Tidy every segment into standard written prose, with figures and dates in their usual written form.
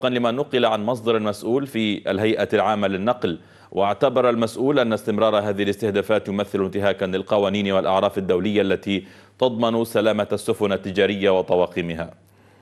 لما نقل عن مصدر مسؤول في الهيئة العامة للنقل. واعتبر المسؤول أن استمرار هذه الاستهدافات يمثل انتهاكا للقوانين والأعراف الدولية التي تضمن سلامة السفن التجارية وطواقمها.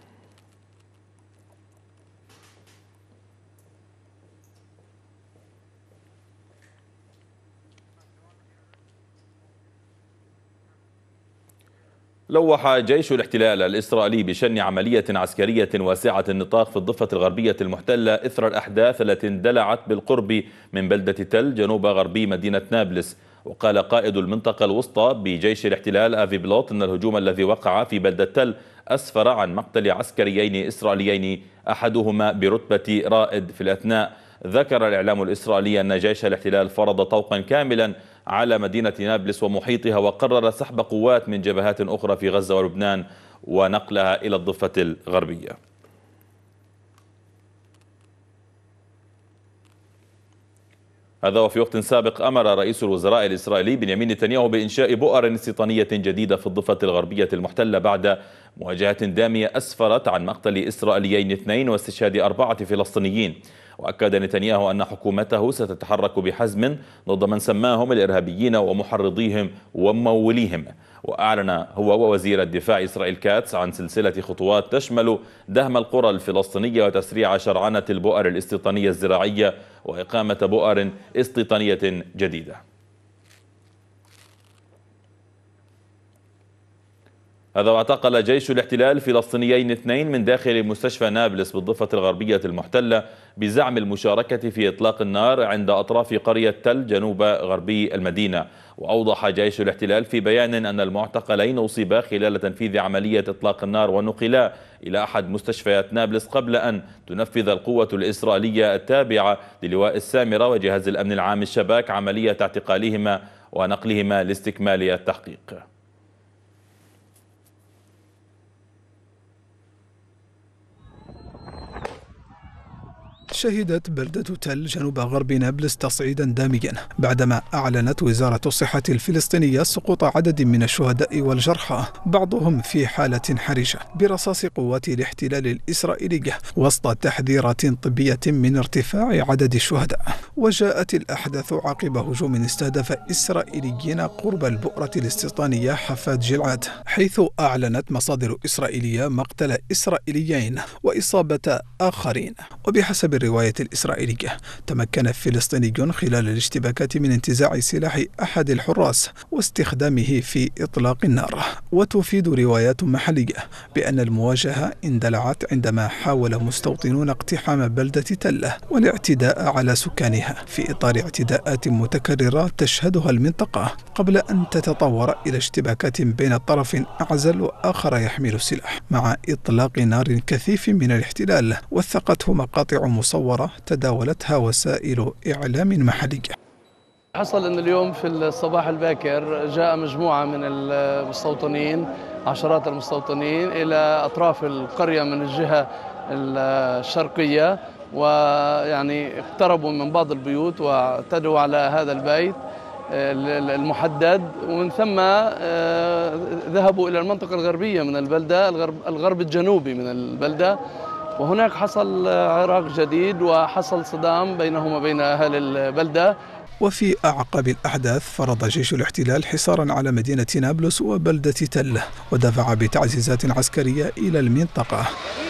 لوح جيش الاحتلال الإسرائيلي بشن عملية عسكرية واسعة النطاق في الضفة الغربية المحتلة إثر الأحداث التي اندلعت بالقرب من بلدة تل جنوب غربي مدينة نابلس. وقال قائد المنطقة الوسطى بجيش الاحتلال آفي بلوت أن الهجوم الذي وقع في بلدة تل أسفر عن مقتل عسكريين إسرائيليين أحدهما برتبة رائد. في الأثناء ذكر الإعلام الإسرائيلي أن جيش الاحتلال فرض طوقا كاملا على مدينة نابلس ومحيطها، وقرر سحب قوات من جبهات أخرى في غزة ولبنان ونقلها إلى الضفة الغربية. هذا وفي وقت سابق أمر رئيس الوزراء الإسرائيلي بنيامين نتنياهو بإنشاء بؤر استيطانية جديدة في الضفة الغربية المحتلة بعد مواجهة دامية أسفرت عن مقتل إسرائيليين 2 واستشهاد 4 فلسطينيين. وأكد نتنياهو أن حكومته ستتحرك بحزم ضد من سماهم الإرهابيين ومحرضيهم ومموليهم. وأعلن هو ووزير الدفاع إسرائيل كاتس عن سلسلة خطوات تشمل دهم القرى الفلسطينية وتسريع شرعنة البؤر الاستيطانية الزراعية وإقامة بؤر استيطانية جديدة. هذا واعتقل جيش الاحتلال فلسطينيين 2 من داخل مستشفى نابلس بالضفة الغربية المحتلة بزعم المشاركة في إطلاق النار عند أطراف قرية تل جنوب غربي المدينة. وأوضح جيش الاحتلال في بيان أن المعتقلين أصيبا خلال تنفيذ عملية إطلاق النار ونقلا إلى أحد مستشفيات نابلس قبل أن تنفذ القوة الإسرائيلية التابعة للواء السامرة وجهاز الأمن العام الشباك عملية اعتقالهما ونقلهما لاستكمال التحقيق. شهدت بلدة تل جنوب غرب نابلس تصعيدا داميا بعدما أعلنت وزارة الصحة الفلسطينية سقوط عدد من الشهداء والجرحى بعضهم في حالة حرجة برصاص قوات الاحتلال الإسرائيلي وسط تحذيرات طبية من ارتفاع عدد الشهداء. وجاءت الأحداث عقب هجوم استهدف إسرائيليين قرب البؤرة الاستيطانية حفاد جلعاد، حيث أعلنت مصادر إسرائيلية مقتل إسرائيليين وإصابة آخرين. وبحسب الرواية الإسرائيلية تمكن فلسطيني خلال الاشتباكات من انتزاع سلاح أحد الحراس واستخدامه في إطلاق النار. وتفيد روايات محلية بأن المواجهة اندلعت عندما حاول مستوطنون اقتحام بلدة تل والاعتداء على سكانها في إطار اعتداءات متكررة تشهدها المنطقة قبل أن تتطور إلى اشتباكات بين طرف أعزل وآخر يحمل السلاح مع إطلاق نار كثيف من الاحتلال وثقته مقاطع مصورة تداولتها وسائل إعلام محلية. حصل أن اليوم في الصباح الباكر جاء مجموعة من المستوطنين، عشرات المستوطنين، إلى أطراف القرية من الجهة الشرقية، ويعني اقتربوا من بعض البيوت واعتدوا على هذا البيت المحدد، ومن ثم ذهبوا إلى المنطقة الغربية من البلدة، الغرب الجنوبي من البلدة، وهناك حصل عراك جديد وحصل صدام بينهم وبين أهل البلدة. وفي أعقاب الأحداث فرض جيش الاحتلال حصارا على مدينة نابلس وبلدة تل ودفع بتعزيزات عسكرية إلى المنطقة.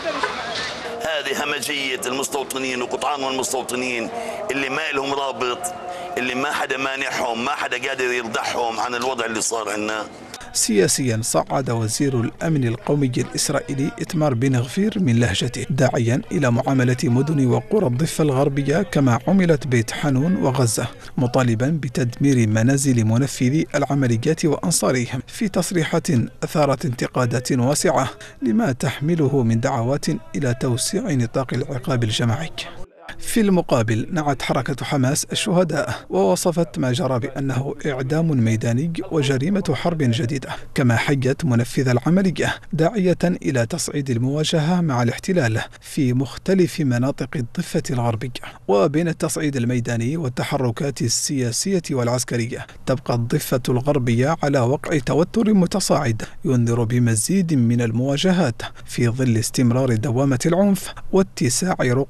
هذه همجية المستوطنين وقطعان المستوطنين اللي ما لهم رابط، اللي ما حدا مانحهم، ما حدا قادر يرضعهم عن الوضع اللي صار عنا. سياسيا صعد وزير الأمن القومي الإسرائيلي إتمار بن غفير من لهجته داعيا إلى معاملة مدن وقرى الضفة الغربية كما عملت بيت حانون وغزة، مطالبا بتدمير منازل منفذي العمليات وأنصارهم في تصريحات أثارت انتقادات واسعة لما تحمله من دعوات إلى توسيع نطاق العقاب الجماعي. في المقابل نعت حركة حماس الشهداء ووصفت ما جرى بأنه إعدام ميداني وجريمة حرب جديدة، كما حيت منفذ العملية داعية إلى تصعيد المواجهة مع الاحتلال في مختلف مناطق الضفة الغربية. وبين التصعيد الميداني والتحركات السياسية والعسكرية تبقى الضفة الغربية على وقع توتر متصاعد ينذر بمزيد من المواجهات في ظل استمرار دوامة العنف واتساع